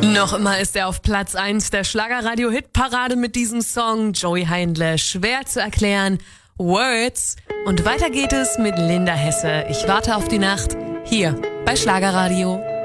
Noch immer ist er auf Platz 1 der Schlagerradio-Hitparade mit diesem Song. Joey Heindle, schwer zu erklären. Words. Und weiter geht es mit Linda Hesse. Ich warte auf die Nacht. Hier bei Schlagerradio.